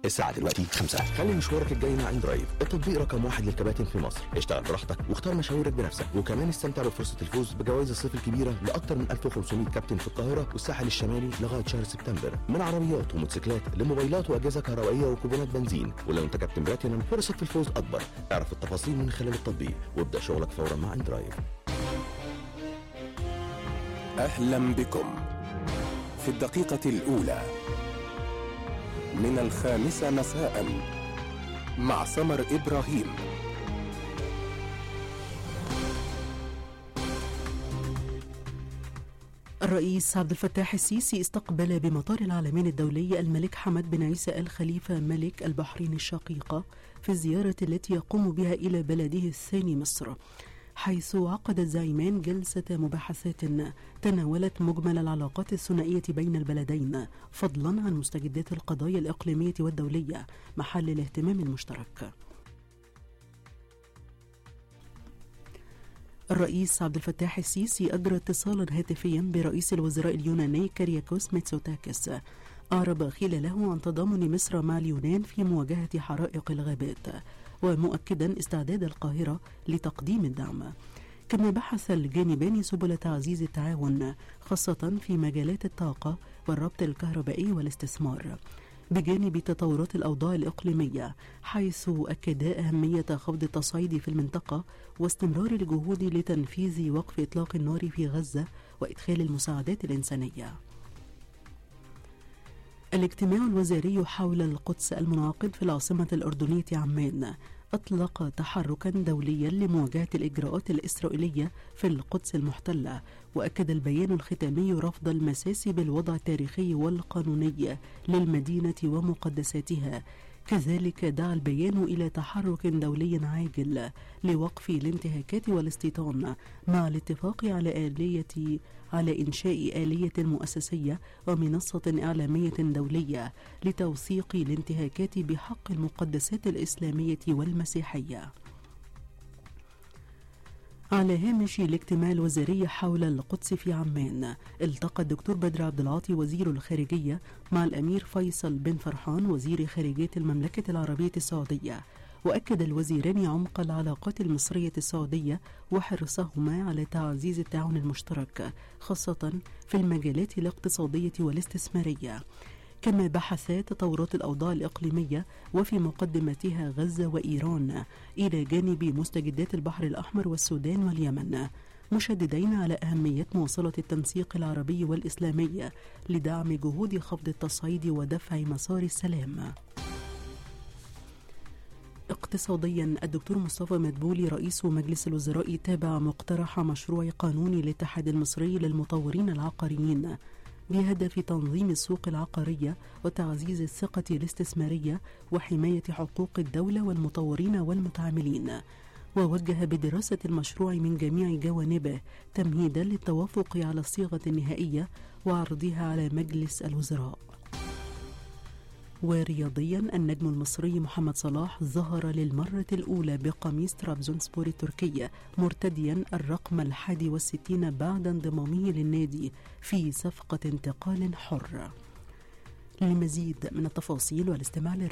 الساعة دلوقتي 5. خلي مشوارك الجاي مع اندرايف، التطبيق رقم 1 للكباتن في مصر. اشتغل براحتك واختار مشاويرك بنفسك، وكمان استمتع بفرصة الفوز بجوائز الصيف الكبيرة لأكثر من 1500 كابتن في القاهرة والساحل الشمالي لغاية شهر سبتمبر، من عربيات وموتوسيكلات لموبايلات وأجهزة كهربائية وكوبونات بنزين. ولو انت كابتن بلاتينم فرصك في الفوز أكبر. اعرف التفاصيل من خلال التطبيق وابدأ شغلك فورا مع اندرايف. أهلا بكم في الدقيقة الأولى من 5 مساء مع سمر إبراهيم. الرئيس عبد الفتاح السيسي استقبل بمطار العالمين الدولي الملك حمد بن عيسى آل خليفة ملك البحرين الشقيقة في الزيارة التي يقوم بها إلى بلده الثاني مصر، حيث عقد الزعيمان جلسة مباحثات تناولت مجمل العلاقات الثنائية بين البلدين، فضلا عن مستجدات القضايا الإقليمية والدولية محل الاهتمام المشترك. الرئيس عبد الفتاح السيسي أجرى اتصالا هاتفيا برئيس الوزراء اليوناني كيرياكوس ميتسوتاكس، أعرب خلاله عن تضامن مصر مع اليونان في مواجهة حرائق الغابات، ومؤكدا استعداد القاهرة لتقديم الدعم. كما بحث الجانبان سبل تعزيز التعاون خاصة في مجالات الطاقة والربط الكهربائي والاستثمار، بجانب تطورات الأوضاع الإقليمية، حيث أكدا أهمية خفض التصعيد في المنطقة واستمرار الجهود لتنفيذ وقف إطلاق النار في غزة وإدخال المساعدات الإنسانية. الاجتماع الوزاري حول القدس المنعقد في العاصمة الأردنية عمان أطلق تحركا دوليا لمواجهة الإجراءات الإسرائيلية في القدس المحتلة، وأكد البيان الختامي رفض المساس بالوضع التاريخي والقانوني للمدينة ومقدساتها. كذلك دعا البيان إلى تحرك دولي عاجل لوقف الانتهاكات والاستيطان، مع الاتفاق على إنشاء آلية مؤسسية ومنصة إعلامية دولية لتوثيق الانتهاكات بحق المقدسات الإسلامية والمسيحية. على هامش الاجتماع الوزاري حول القدس في عمان، التقى الدكتور بدر عبد العاطي وزير الخارجية مع الأمير فيصل بن فرحان وزير خارجية المملكة العربية السعودية، وأكد الوزيران عمق العلاقات المصرية السعودية وحرصهما على تعزيز التعاون المشترك خاصة في المجالات الاقتصادية والاستثمارية. كما بحثا تطورات الأوضاع الإقليمية وفي مقدمتها غزة وإيران، إلى جانب مستجدات البحر الأحمر والسودان واليمن، مشددين على أهمية مواصلة التنسيق العربي والإسلامي لدعم جهود خفض التصعيد ودفع مسار السلام. اقتصاديا، الدكتور مصطفى مدبولي رئيس مجلس الوزراء تابع مقترح مشروع قانون الاتحاد المصري للمطورين العقاريين بهدف تنظيم السوق العقارية وتعزيز الثقة الاستثمارية وحماية حقوق الدولة والمطورين والمتعاملين، ووجه بدراسة المشروع من جميع جوانبه تمهيدا للتوافق على الصيغة النهائية وعرضها على مجلس الوزراء. ورياضيا، النجم المصري محمد صلاح ظهر للمرة الأولى بقميص ترابزونسبور التركي مرتديا الرقم 61 بعد انضمامه للنادي في صفقة انتقال حر. للمزيد من التفاصيل والاستماع